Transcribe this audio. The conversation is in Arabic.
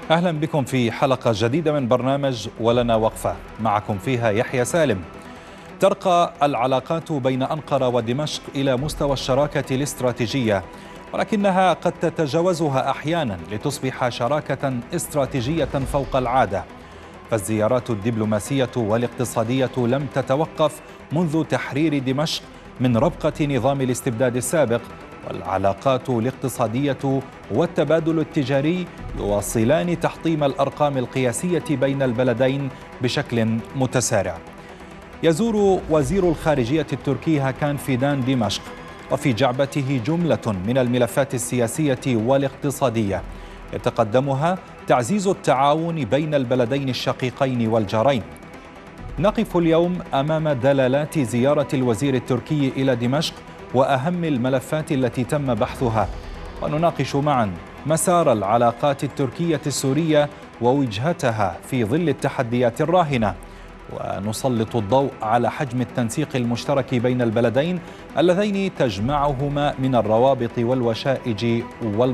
أهلا بكم في حلقة جديدة من برنامج ولنا وقفة، معكم فيها يحيى سالم. ترقى العلاقات بين أنقرة ودمشق إلى مستوى الشراكة الاستراتيجية، ولكنها قد تتجاوزها أحيانا لتصبح شراكة استراتيجية فوق العادة. فالزيارات الدبلوماسية والاقتصادية لم تتوقف منذ تحرير دمشق من ربقة نظام الاستبداد السابق، والعلاقات الاقتصادية والتبادل التجاري يواصلان تحطيم الأرقام القياسية بين البلدين بشكل متسارع. يزور وزير الخارجية التركي هاكان فيدان دمشق، وفي جعبته جملة من الملفات السياسية والاقتصادية يتقدمها تعزيز التعاون بين البلدين الشقيقين والجارين. نقف اليوم أمام دلالات زيارة الوزير التركي إلى دمشق وأهم الملفات التي تم بحثها، ونناقش معا مسار العلاقات التركية السورية ووجهتها في ظل التحديات الراهنة، ونسلط الضوء على حجم التنسيق المشترك بين البلدين اللذين تجمعهما من الروابط والوشائج